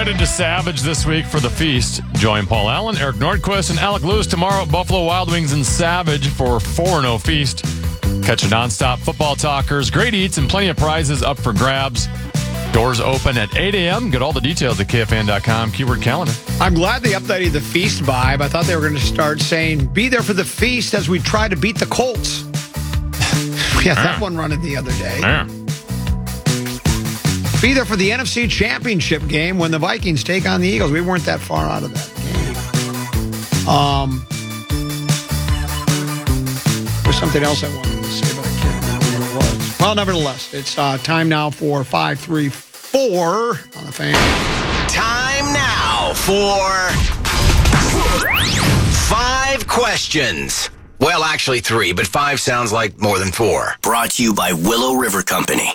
head into Savage this week for the feast. Join Paul Allen, Eric Nordquist, and Alec Lewis tomorrow at Buffalo Wild Wings in Savage for 4-0 feast. Catch a nonstop football talkers, great eats, and plenty of prizes up for grabs. Doors open at 8 a.m. Get all the details at KFN.com, keyword calendar. I'm glad they updated the feast vibe. I thought they were going to start saying, be there for the feast as we try to beat the Colts. We had that one running the other day. Be there for the NFC Championship game when the Vikings take on the Eagles. We weren't that far out of that game. There's something else I wanted to say, but I can't remember what it was. Well, nevertheless, it's time now for 534 on the Fan. Time now for 5 questions. Well, actually 3, but 5 sounds like more than 4. Brought to you by Willow River Company.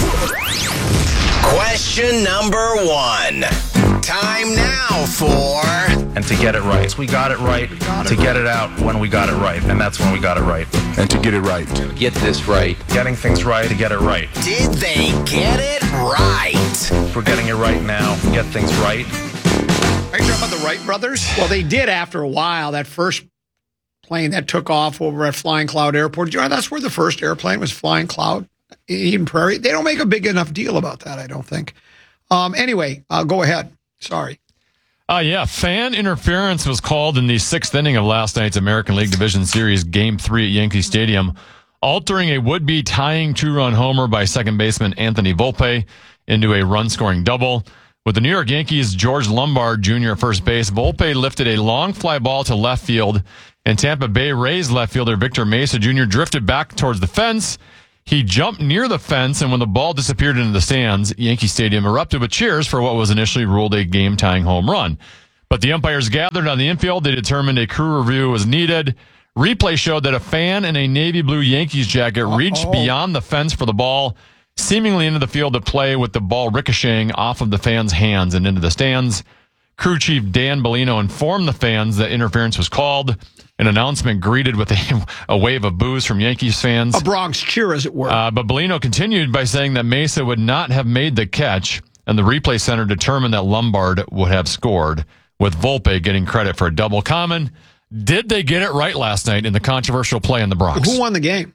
Question number 1. Time now for... And to get it right. We got it right to get it out when we got it right. And that's when we got it right. And to get it right. Get this right. Getting things right to get it right. Did they get it right? We're getting it right now. Get things right. Are you talking about the Wright brothers? Well, they did after a while. That first plane that took off over at Flying Cloud Airport. You know, that's where the first airplane was, Flying Cloud. Eden Prairie. They don't make a big enough deal about that, I don't think. Anyway, go ahead. Sorry. Fan interference was called in the 6th inning of last night's American League Division Series Game 3 at Yankee Stadium, altering a would-be tying 2-run homer by second baseman Anthony Volpe into a run-scoring double. With the New York Yankees' George Lombard Jr. at first base, Volpe lifted a long fly ball to left field, and Tampa Bay Rays left fielder Victor Mesa Jr. drifted back towards the fence. He jumped near the fence, and when the ball disappeared into the stands, Yankee Stadium erupted with cheers for what was initially ruled a game-tying home run. But the umpires gathered on the infield. They determined a crew review was needed. Replay showed that a fan in a navy blue Yankees jacket reached beyond the fence for the ball, seemingly into the field of play, with the ball ricocheting off of the fan's hands and into the stands. Crew chief Dan Bellino informed the fans that interference was called. An announcement greeted with a wave of boos from Yankees fans. A Bronx cheer, as it were. But Bellino continued by saying that Mesa would not have made the catch, and the replay center determined that Lombard would have scored, with Volpe getting credit for a double. Common, did they get it right last night in the controversial play in the Bronx? Who won the game?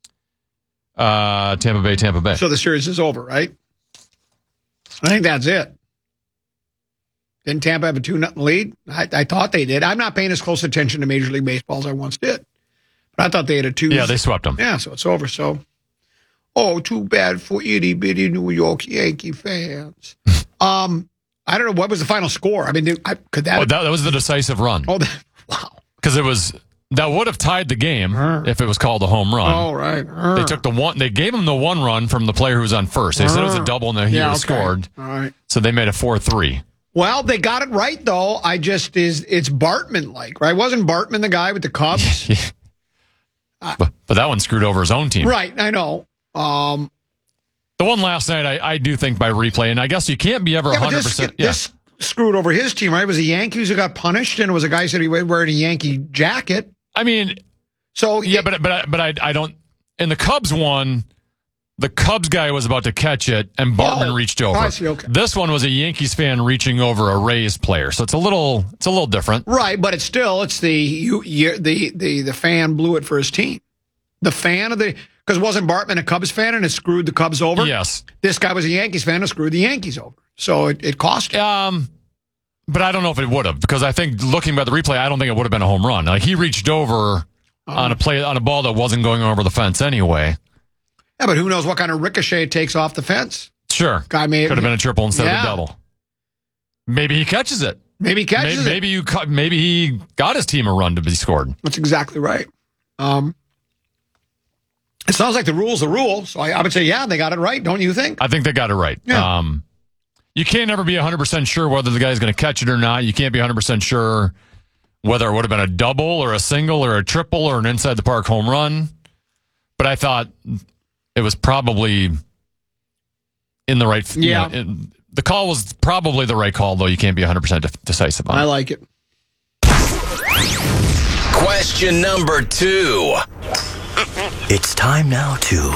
Tampa Bay. So the series is over, right? I think that's it. Didn't Tampa have a 2-0 lead? I thought they did. I'm not paying as close attention to Major League Baseball as I once did. But I thought they had a 2. Yeah, they swept them. Yeah, so it's over. So, too bad for itty-bitty New York Yankee fans. I don't know. What was the final score? I mean, could that... that was the decisive run. Wow. Because that would have tied the game if it was called a home run. Oh, right. They took They gave him the 1 run from the player who was on first. They said it was a double and then he scored. All right. So they made a 4-3. Well, they got it right, though. It's Bartman-like, right? Wasn't Bartman the guy with the Cubs? But that one screwed over his own team. Right, I know. The one last night, I do think by replay, and I guess you can't be ever 100%. This screwed over his team, right? It was the Yankees who got punished, and it was a guy who said he was wearing a Yankee jacket. I mean, so yeah, but I don't. In the Cubs one, the Cubs guy was about to catch it, and Bartman reached over. I see, okay. This one was a Yankees fan reaching over a Rays player, so it's a little different, right? But it's the fan blew it for his team. The fan because wasn't Bartman a Cubs fan and it screwed the Cubs over? Yes. This guy was a Yankees fan and screwed the Yankees over, so it cost him. But I don't know if it would have, because I think looking by the replay, I don't think it would have been a home run. Like he reached over on a ball that wasn't going over the fence anyway. Yeah, but who knows what kind of ricochet it takes off the fence? Sure. Guy could have been a triple instead of a double. Maybe he catches it. Maybe he got his team a run to be scored. That's exactly right. It sounds like the rule's the rule, so I would say, yeah, they got it right, don't you think? I think they got it right. Yeah. You can't ever be 100% sure whether the guy's going to catch it or not. You can't be 100% sure whether it would have been a double or a single or a triple or an inside-the-park home run. But I thought it was probably in the right... Yeah. The call was probably the right call, though you can't be 100% decisive on it. I like it. Question number 2. It's time now to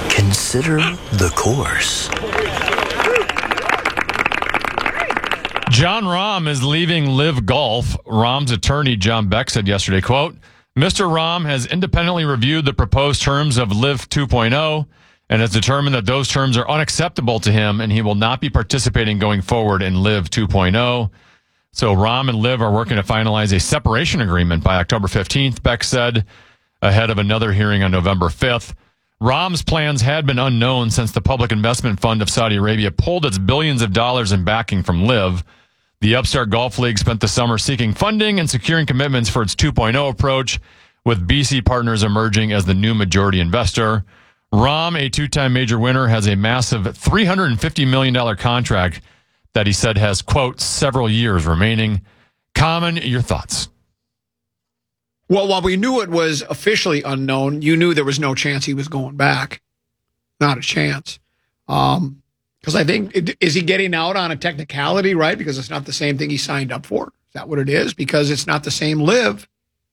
consider the course. John Rahm is leaving Live Golf. Rahm's attorney, John Beck, said yesterday, quote, Mr. Rahm has independently reviewed the proposed terms of Live 2.0 and has determined that those terms are unacceptable to him and he will not be participating going forward in Live 2.0. So Rahm and Liv are working to finalize a separation agreement by October 15th, Beck said, ahead of another hearing on November 5th. Rahm's plans had been unknown since the Public Investment Fund of Saudi Arabia pulled its billions of dollars in backing from Liv. The upstart golf league spent the summer seeking funding and securing commitments for its 2.0 approach, with BC Partners emerging as the new majority investor. Rahm, a two-time major winner, has a massive $350 million contract that he said has, quote, several years remaining. Common, your thoughts? Well, while we knew it was officially unknown, you knew there was no chance he was going back. Not a chance. Because I think, is he getting out on a technicality, right? Because it's not the same thing he signed up for. Is that what it is? Because it's not the same Live.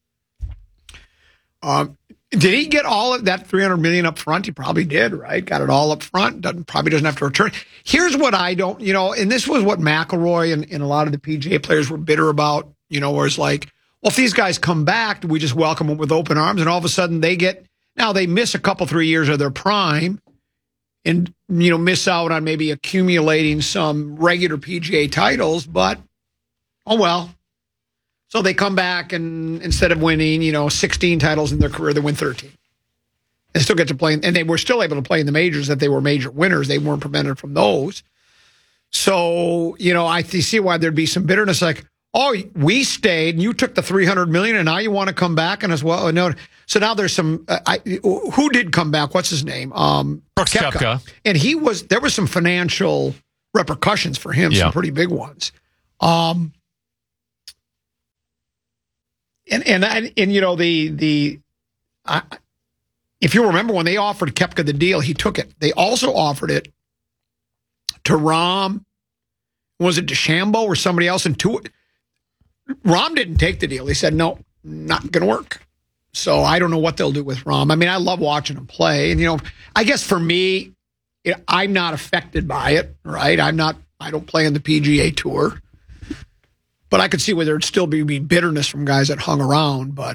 Did he get all of that $300 million up front? He probably did, right? Got it all up front. Probably doesn't have to return. Here's what I don't, and this was what McIlroy and a lot of the PGA players were bitter about, where it's like, well, if these guys come back, do we just welcome them with open arms? And all of a sudden they miss a couple, 3 years of their prime and, miss out on maybe accumulating some regular PGA titles, but, oh well. So they come back and instead of winning, 16 titles in their career, they win 13. They still get to play, and they were still able to play in the majors that they were major winners. They weren't prevented from those. So, I see why there'd be some bitterness like, oh, we stayed and you took the $300 million and now you want to come back and as well. No. So now there's some, who did come back? What's his name? Brooks Koepka. And there was some financial repercussions for him, some pretty big ones. If you remember when they offered Koepka the deal, he took it. They also offered it to Rahm. Was it DeChambeau or somebody else? And Rahm didn't take the deal. He said, no, not going to work. So I don't know what they'll do with Rahm. I mean, I love watching him play. And, I guess for me, I'm not affected by it, right? I don't play in the PGA Tour. But I could see where there'd still be bitterness from guys that hung around. But,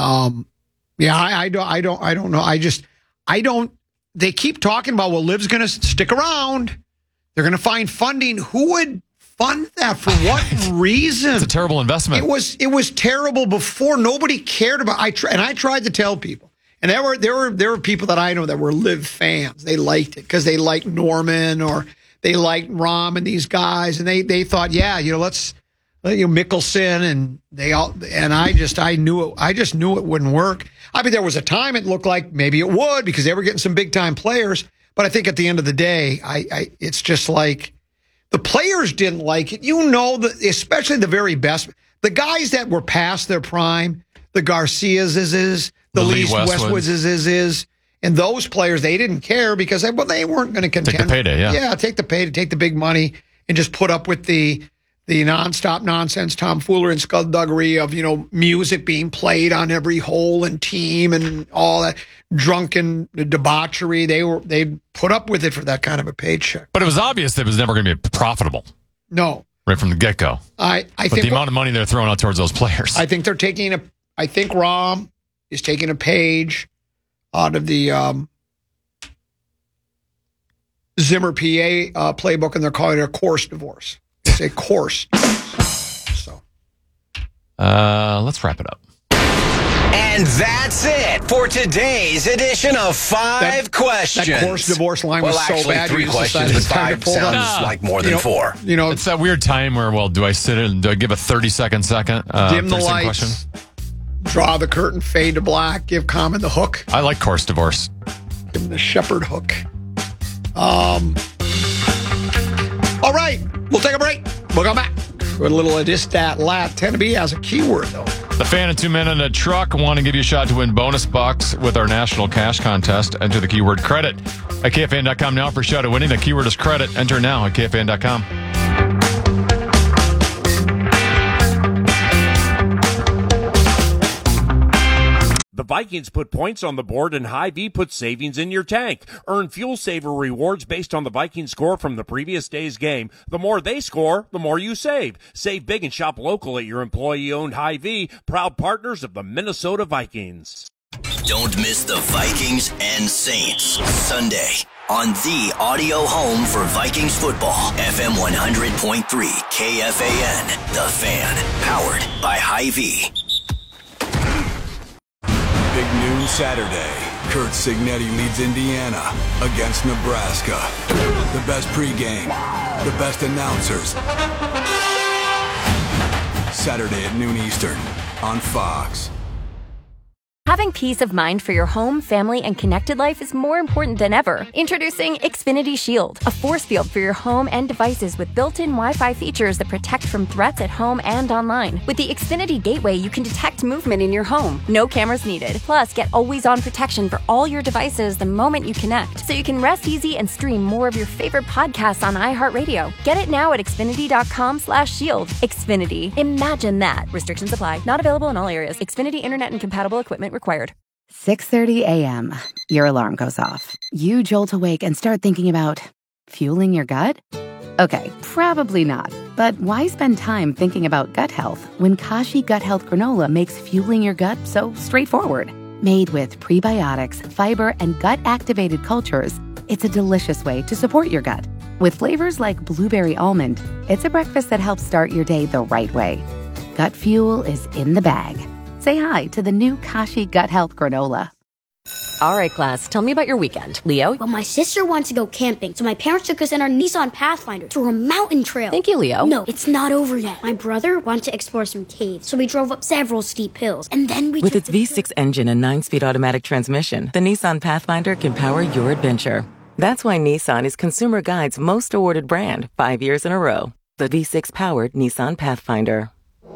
I don't know. They keep talking about, well, Liv's going to stick around. They're going to find funding. Who would fund that? For what reason? It's a terrible investment. It was terrible before. Nobody cared about it. I tried to tell people. And there were people that I know that were Liv fans. They liked it because they liked Norman or they liked Rahm and these guys. And they thought, let's Mickelson and I just knew it wouldn't work. I mean, there was a time it looked like maybe it would because they were getting some big time players. But I think at the end of the day, it's just like the players didn't like it. Especially the very best, the guys that were past their prime, the Garcias the Lee Westwoods and those players, they didn't care because they weren't going to contend. Take the payday, yeah, take the payday, take the big money, and just put up with the nonstop nonsense, tomfoolery and skullduggery of, music being played on every hole and team and all that drunken debauchery. They put up with it for that kind of a paycheck. But it was obvious that it was never going to be profitable. No. Right from the get-go. I think the amount of money they're throwing out towards those players. I think Rahm is taking a page out of the Zimmer PA playbook, and they're calling it a course divorce. It's a course. So, let's wrap it up. And that's it for today's edition of Five Questions. That course divorce line was so bad. 3 questions, but 5 sounds like more than 4. It's that weird time where, do I sit in and do I give a 30-second dim the lights, question? Draw the curtain, fade to black, give Common the hook. I like course divorce. Give him the shepherd hook. All right, we'll take a break. We'll come back. With a little of this, that, lat. Tend to be as a keyword, though. The Fan and 2 Men in a Truck want to give you a shot to win bonus bucks with our national cash contest. Enter the keyword credit at KFAN.com now for a shot at winning. The keyword is credit. Enter now at KFAN.com. The Vikings put points on the board and Hy-Vee puts savings in your tank. Earn Fuel Saver rewards based on the Vikings score from the previous day's game. The more they score, the more you save. Save big and shop local at your employee-owned Hy-Vee, proud partners of the Minnesota Vikings. Don't miss the Vikings and Saints Sunday on the audio home for Vikings football. FM 100.3 KFAN, The Fan, powered by Hy-Vee. Big noon Saturday. Curt Cignetti leads Indiana against Nebraska. The best pregame, the best announcers. Saturday at noon Eastern on Fox. Having peace of mind for your home, family, and connected life is more important than ever. Introducing Xfinity Shield, a force field for your home and devices with built-in Wi-Fi features that protect from threats at home and online. With the Xfinity Gateway, you can detect movement in your home. No cameras needed. Plus, get always-on protection for all your devices the moment you connect, so you can rest easy and stream more of your favorite podcasts on iHeartRadio. Get it now at Xfinity.com/shield. Xfinity. Imagine that. Restrictions apply. Not available in all areas. Xfinity Internet and compatible equipment required. 6:30 a.m. Your alarm goes off. You jolt awake and start thinking about fueling your gut? Okay, probably not. But why spend time thinking about gut health when Kashi Gut Health Granola makes fueling your gut so straightforward? Made with prebiotics, fiber, and gut-activated cultures, it's a delicious way to support your gut. With flavors like blueberry almond, it's a breakfast that helps start your day the right way. Gut fuel is in the bag. Say hi to the new Kashi Gut Health Granola. All right, class, tell me about your weekend. Leo? Well, my sister wants to go camping, so my parents took us in our Nissan Pathfinder through a mountain trail. Thank you, Leo. No, it's not over yet. My brother wanted to explore some caves, so we drove up several steep hills, and then we... With its V6 engine and 9-speed automatic transmission, the Nissan Pathfinder can power your adventure. That's why Nissan is Consumer Guide's most awarded brand 5 years in a row. The V6-powered Nissan Pathfinder.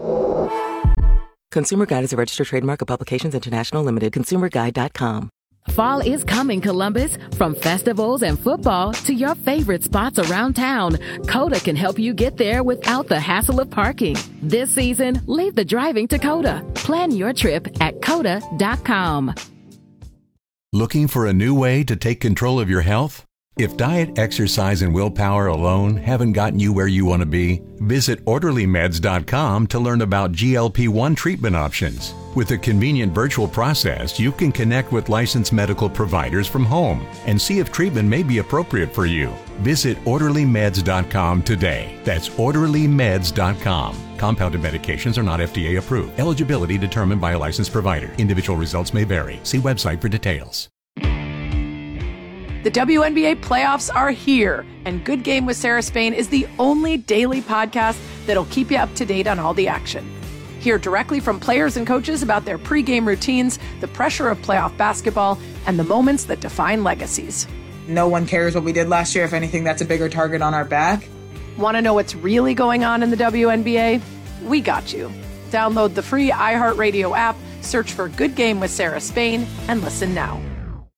Consumer Guide is a registered trademark of Publications International Limited. ConsumerGuide.com. Fall is coming, Columbus. From festivals and football to your favorite spots around town, Coda can help you get there without the hassle of parking. This season, leave the driving to Coda. Plan your trip at Coda.com. Looking for a new way to take control of your health? If diet, exercise, and willpower alone haven't gotten you where you want to be, visit OrderlyMeds.com to learn about GLP-1 treatment options. With a convenient virtual process, you can connect with licensed medical providers from home and see if treatment may be appropriate for you. Visit OrderlyMeds.com today. That's OrderlyMeds.com. Compounded medications are not FDA approved. Eligibility determined by a licensed provider. Individual results may vary. See website for details. The WNBA playoffs are here, and Good Game with Sarah Spain is the only daily podcast that'll keep you up to date on all the action. Hear directly from players and coaches about their pregame routines, the pressure of playoff basketball, and the moments that define legacies. No one cares what we did last year. If anything, that's a bigger target on our back. Want to know what's really going on in the WNBA? We got you. Download the free iHeartRadio app, search for Good Game with Sarah Spain, and listen now.